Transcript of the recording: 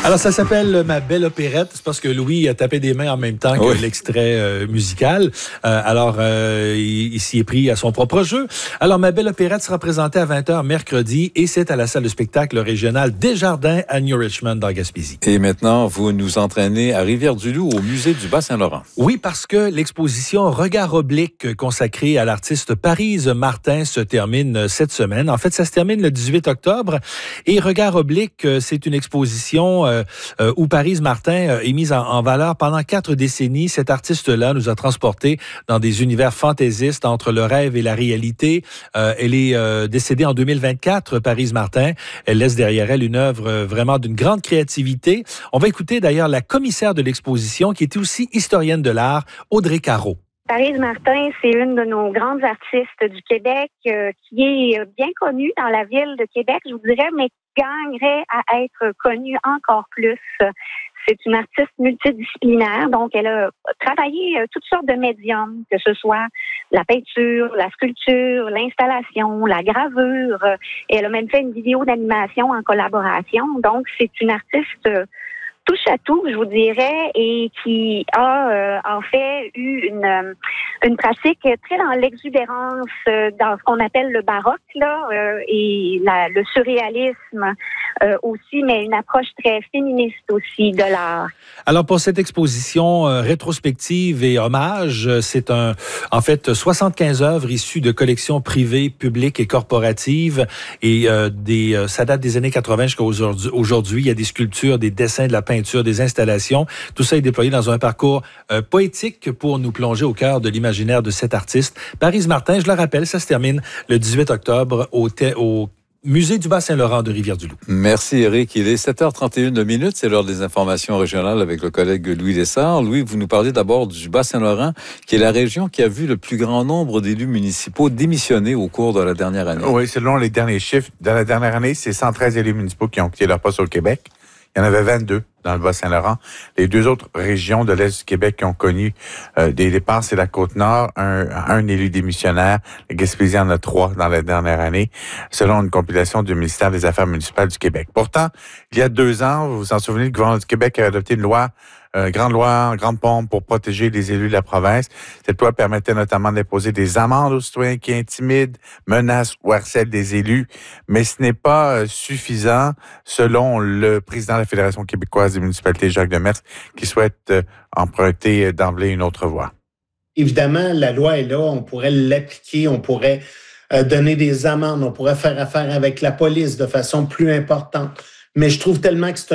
Alors, ça s'appelle Ma belle opérette. C'est parce que Louis a tapé des mains en même temps que l'extrait musical. Il s'y est pris à son propre jeu. Alors, Ma belle opérette sera présentée à 20h mercredi et c'est à la salle de spectacle régionale Desjardins à New Richmond, dans Gaspésie. Et maintenant, vous nous entraînez à Rivière-du-Loup, au musée du Bas-Saint-Laurent. Oui, parce que l'exposition Regard oblique consacrée à l'artiste Paryse Martin se termine cette semaine. En fait, ça se termine le 18 octobre. Et Regard oblique, c'est une exposition où Paryse Martin est mise en valeur pendant 4 décennies. Cet artiste-là nous a transportés dans des univers fantaisistes entre le rêve et la réalité. Elle est décédée en 2024, Paryse Martin. Elle laisse derrière elle une œuvre vraiment d'une grande créativité. On va écouter d'ailleurs la commissaire de l'exposition, qui était aussi historienne de l'art, Audrey Caro. Paryse Martin, c'est une de nos grandes artistes du Québec qui est bien connue dans la ville de Québec, je vous dirais, mais qui gagnerait à être connue encore plus. C'est une artiste multidisciplinaire, donc elle a travaillé toutes sortes de médiums, que ce soit la peinture, la sculpture, l'installation, la gravure. Et elle a même fait une vidéo d'animation en collaboration. Donc, c'est une artiste touche à tout, je vous dirais, et qui a en fait eu une pratique très dans l'exubérance, dans ce qu'on appelle le baroque, là, et le surréalisme aussi, mais une approche très féministe aussi de l'art. Alors, pour cette exposition rétrospective et hommage, c'est en fait 75 œuvres issues de collections privées, publiques et corporatives, et ça date des années 80 jusqu'à aujourd'hui. Il y a des sculptures, des dessins, de la peinture, des installations. Tout ça est déployé dans un parcours poétique pour nous plonger au cœur de l'imaginaire de cet artiste. Paryse Martin, je le rappelle, ça se termine le 18 octobre au Musée du Bas-Saint-Laurent de Rivière-du-Loup. Merci, Eric. Il est 7h31. C'est l'heure des informations régionales avec le collègue Louis Lessard. Louis, vous nous parlez d'abord du Bas-Saint-Laurent, qui est la région qui a vu le plus grand nombre d'élus municipaux démissionner au cours de la dernière année. Oui, selon les derniers chiffres, dans la dernière année, c'est 113 élus municipaux qui ont quitté leur poste au Québec. Il y en avait 22 dans le Bas-Saint-Laurent. Les 2 autres régions de l'Est du Québec qui ont connu des départs, c'est la Côte-Nord, un élu démissionnaire. La Gaspésie en a 3 dans la dernière année, selon une compilation du ministère des Affaires municipales du Québec. Pourtant, il y a 2 ans, vous vous en souvenez, le gouvernement du Québec a adopté une loi, grande pompe pour protéger les élus de la province. Cette loi permettait notamment d'imposer des amendes aux citoyens qui intimident, menacent ou harcèlent des élus. Mais ce n'est pas suffisant, selon le président de la Fédération québécoise des municipalités, Jacques Demers, qui souhaite emprunter d'emblée une autre voie. Évidemment, la loi est là, on pourrait l'appliquer, on pourrait donner des amendes, on pourrait faire affaire avec la police de façon plus importante. Mais je trouve tellement que c'est